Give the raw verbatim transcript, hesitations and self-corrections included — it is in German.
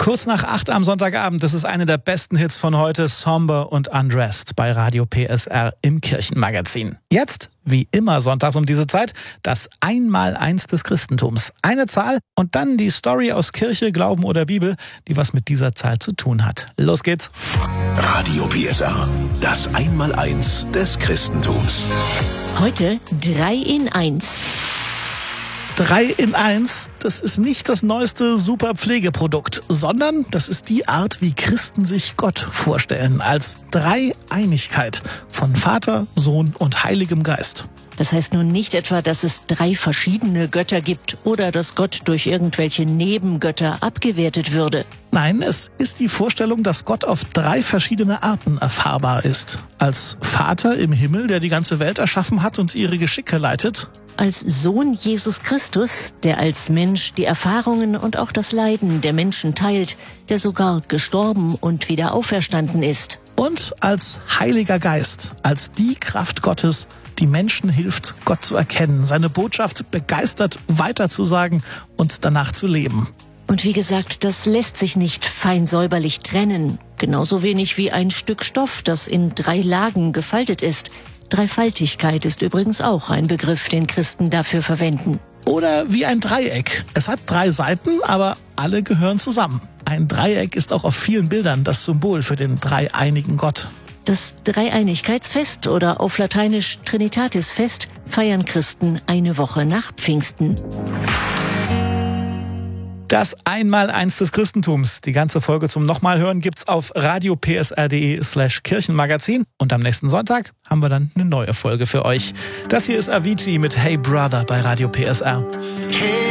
Kurz nach acht am Sonntagabend, das ist eine der besten Hits von heute, Somber und Undressed bei Radio P S R im Kirchenmagazin. Jetzt, wie immer sonntags um diese Zeit, das Einmaleins des Christentums. Eine Zahl und dann die Story aus Kirche, Glauben oder Bibel, die was mit dieser Zahl zu tun hat. Los geht's. Radio P S R, das Einmaleins des Christentums. Heute drei in eins. Drei in eins, das ist nicht das neueste Superpflegeprodukt, sondern das ist die Art, wie Christen sich Gott vorstellen, als Dreieinigkeit von Vater, Sohn und Heiligem Geist. Das heißt nun nicht etwa, dass es drei verschiedene Götter gibt oder dass Gott durch irgendwelche Nebengötter abgewertet würde. Nein, es ist die Vorstellung, dass Gott auf drei verschiedene Arten erfahrbar ist. Als Vater im Himmel, der die ganze Welt erschaffen hat und ihre Geschicke leitet. Als Sohn Jesus Christus, der als Mensch die Erfahrungen und auch das Leiden der Menschen teilt, der sogar gestorben und wieder auferstanden ist. Und als Heiliger Geist, als die Kraft Gottes, die Menschen hilft, Gott zu erkennen, seine Botschaft begeistert weiterzusagen und danach zu leben. Und wie gesagt, das lässt sich nicht fein säuberlich trennen. Genauso wenig wie ein Stück Stoff, das in drei Lagen gefaltet ist. Dreifaltigkeit ist übrigens auch ein Begriff, den Christen dafür verwenden. Oder wie ein Dreieck. Es hat drei Seiten, aber alle gehören zusammen. Ein Dreieck ist auch auf vielen Bildern das Symbol für den dreieinigen Gott. Das Dreieinigkeitsfest oder auf Lateinisch Trinitatisfest feiern Christen eine Woche nach Pfingsten. Das Einmaleins des Christentums. Die ganze Folge zum nochmal hören gibt's auf radiopsr.de slash Kirchenmagazin. Und am nächsten Sonntag haben wir dann eine neue Folge für euch. Das hier ist Avicii mit Hey Brother bei Radio P S R. Hey.